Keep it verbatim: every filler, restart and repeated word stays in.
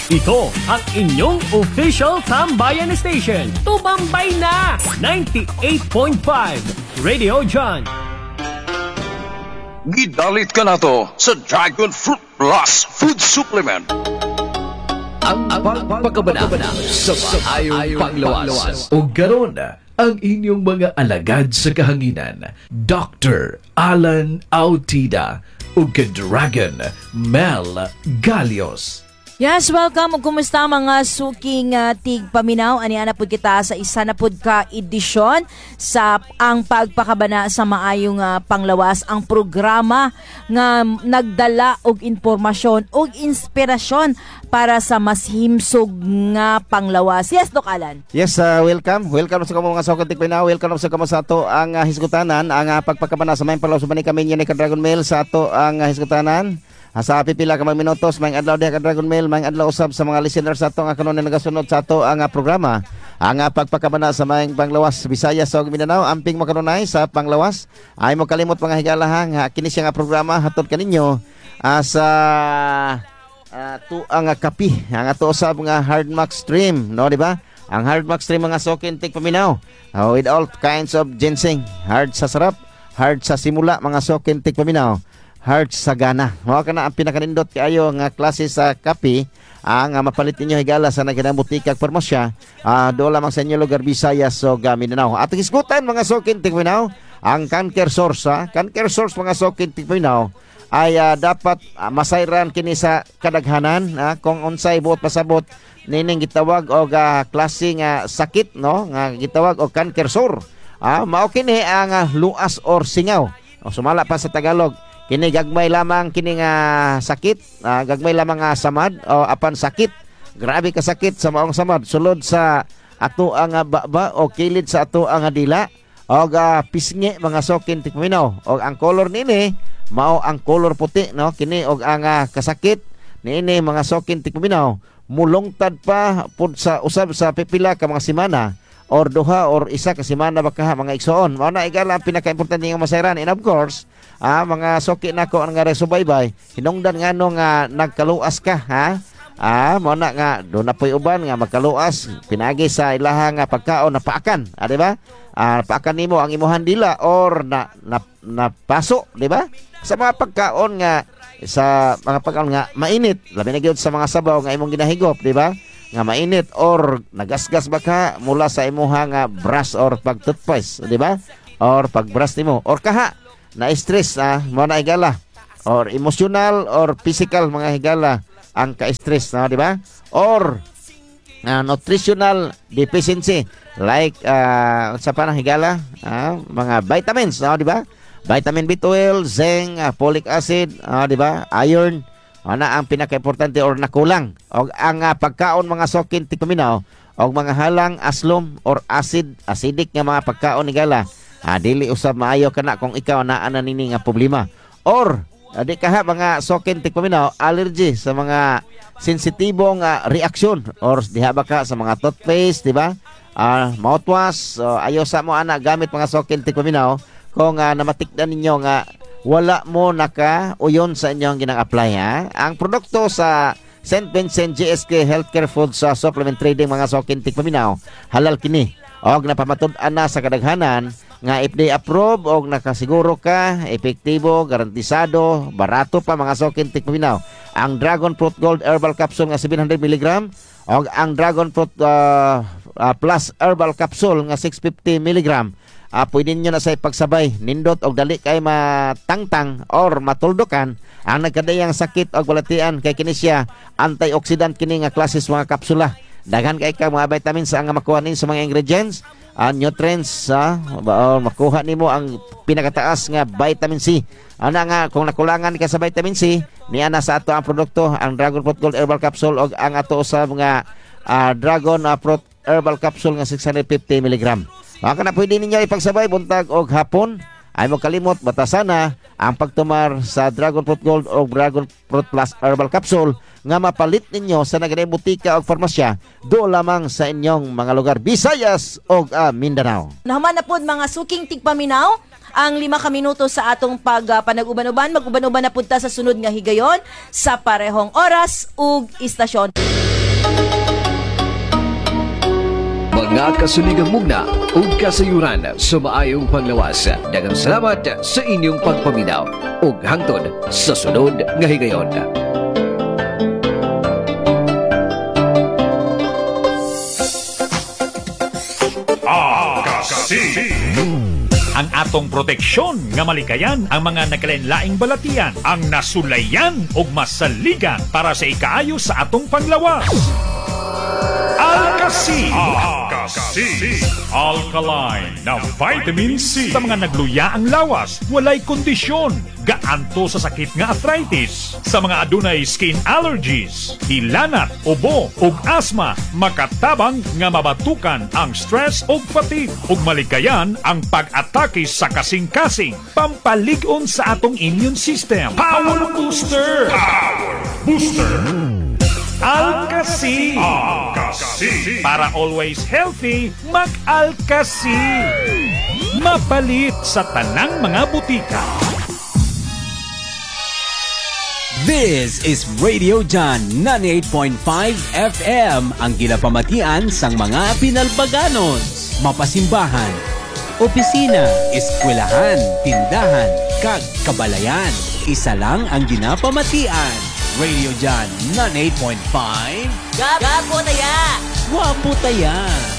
Ito ang inyong official Tambayan Station. Tumambay na! ninety-eight point five Radio John. Gidalit ka na to sa Dragon Fruit Plus Food Supplement. Ang pagpagkabana sa maayong panglawas. O garon ang inyong mga alagad sa kahanginan, Doctor Alan Autida o Dragon Mel Galios. Yes, welcome. Kumusta mga suking uh, tigpaminaw? Aniana po kita sa isa na po ka edisyon sa ang pagpakabana sa maayong uh, panglawas. Ang programa nga nagdala og impormasyon og inspirasyon para sa mas himsog nga panglawas. Yes, Doc Alan. Yes, uh, welcome. Welcome sa mga suking tigpaminaw. Welcome sa kamo sa ato ang uh, hisgutanan. Ang uh, pagpakabana sa maayong panglawas. Subani kami niya ni Dragon Mail sa ato ang uh, hisgutanan. Sa pipila ka mga minutos, may adlaw diha ka Dragon Mail, may adlaw usab sa mga listeners sa ato nga kanon na nagasunod sa ato ang uh, programa. Ang uh, pagpakabana sa mga panglawas Visayas ug Mindanao, amping makanunay sa panglawas. Ay mo kalimot mga higala nga kini siya nga programa hatod kaninyo uh, sa uh, tu ang uh, kapi, ang ato usab nga Hardmax Stream, no di ba? Ang Hardmax Stream mga sokin tik paminaw uh, with all kinds of ginseng, hard sa sarap, hard sa simula mga sokin tik paminaw. Heart sa gana. Mao kana ang pinakanindot kaayo nga klase sa kape ang uh, mapalit ninyo higala sa naginang butika ug parmasya. Uh, do lamang sa inyo lugar Visayas ug uh, Mindanao. Atong isgutan mga sokin tigminaw, ang canker source, ha? Canker source mga sokin tigminaw ay uh, dapat uh, masayran kini sa kadaghanan, ha? Kung unsay buot pasabot nining gitawag og uh, klase nga sakit, no? Nga gitawag og canker sore. Ah, mao kini ang uh, luas or singaw. O sumala pa sa Tagalog. Kini gagmay lamang kini nga sakit, uh, gagmay lamang nga samad o apan sakit. Grabe ka sakit sa maong samad sulod sa ato ang uh, baba o kilid sa ato ang uh, dila o uh, pisngi mga sokin tikminaw. O ang color nini mao ang color puti, no? Kini og ang uh, kasakit niini mga sokin tikminaw mulungtad pa pud sa usab sa pipila ka mga semana or duha or isa ka semana baka mga igsoon. Mao na igala ang pinaka-importante nga masayran. And of course, ah, mga soki nako ang nga resubaybay, hinungdan ngano nga nagkaluas ka, ha? Ah, mao na nga do na poy uban nga magkaluas pinagi sa ilaha nga pagkaon na paakan, ah, di ba? Ah, paakan nimo ang imuhan dila or na na, na paso, di ba? Sa mga pagkaon nga sa mga pagkaon nga mainit, labi na gyud sa mga sabaw nga imong ginahigop, di ba? Nga mainit or nagasgas baka mula sa imuha nga brush or pag-toothpaste, di ba? Or pag-brush nimo or kaha na stress, ah, mo na higala or emotional or physical mga higala ang ka-stress, no, di ba? Or uh, nutritional deficiency like uh, sa panang higala, uh, mga vitamins, no, di ba? Vitamin B twelve, zinc, uh, folic acid, uh, di ba? Iron, ana ang pinaka-importante or nakulang. Og ang uh, pagkaon mga sokin tikuminaw og mga halang aslom or acid, acidic nga mga pagkaon higala. Ah, dili usab maayo kana kung ikaw naa na nini nga problema. Or adi kaha mga sokin tikpaminaw allergy sa mga sensitibong uh, reaksyon or diha ba ka sa mga toothpaste, di ba? Ah, mouthwash, so, ayo sa mo ana gamit mga sokin tikpaminaw kung uh, namatikdan ninyo nga wala mo naka uyon sa inyong ginang-apply, ha? Ang produkto sa Saint Vincent G S K Healthcare Food sa Supplement Trading mga sokin tikpaminaw halal kini og napamatud-an na sa kadaghanan nga F D A approved og nakasiguro ka, epektibo, garantisado, barato pa mga sokin tikpaminaw. Ang Dragon Fruit Gold Herbal Capsule nga seven hundred milligram og ang Dragon Fruit uh, uh, Plus Herbal Capsule nga six hundred fifty milligram. Uh, pwede nyo na sa pagsabay, nindot og dali kay matangtang or matuldukan ang nagkadayang sakit og balatian kay kini siya antioxidant kini nga klases mga kapsula. Daghan kay ka mga vitamins ang makuha nin sa mga ingredients, uh, nutrients, uh, or makuha nimo ang pinakataas nga vitamin C. Ana nga kung nakulangan ka sa vitamin C, niya na sa ato ang produkto ang Dragon Fruit Gold Herbal Capsule og ang ato usab nga uh, Dragon uh, Fruit Herbal Capsule nga six hundred fifty milligram. Maka na pwede ninyo ipagsabay buntag og hapon. Ay mo kalimot batasana ang pagtumar sa Dragon Fruit Gold o Dragon Fruit Plus Herbal Capsule nga mapalit ninyo sa naganay butika o farmasya do lamang sa inyong mga lugar Visayas o uh, Mindanao. Naman na po mga suking tigpaminaw ang lima ka minuto sa atong pag uh, panag-uban-uban. Mag-uban-uban na punta sa sunod nga higayon sa parehong oras ug istasyon. nga kasuligang mugna o kasayuran sa maayong panglawas. Daghang salamat sa inyong pagpaminaw ug hangtod sa sunod nga higayon. Ang atong proteksyon nga malikayan ang mga nagkalain-laing balatian, ang nasulayan ug masaligan para sa ikaayo sa atong panglawas. Alkasi. Alkasi. Alkaline na vitamin C. Sa mga nagluya ang lawas, walay kondisyon. Gaanto sa sakit nga arthritis. Sa mga adunay skin allergies, hilanat, ubo, ug asthma, makatabang nga mabatukan ang stress ug fatigue. Ug malikayan ang pag-atake sa kasing-kasing. Pampalig-on sa atong immune system. Power Booster. Power Booster. Alkasi. Alkasi. Para always healthy, mag-Alkasi. Mapalit sa tanang mga butika. This is Radio John ninety-eight point five F M, ang ginapamatian sang mga pinalbaganon, mapasimbahan, opisina, eskwelahan, tindahan, kag kabalayan. Isa lang ang ginapamatian. Radio John ninety-eight point five. Gapo taya! Wapo taya!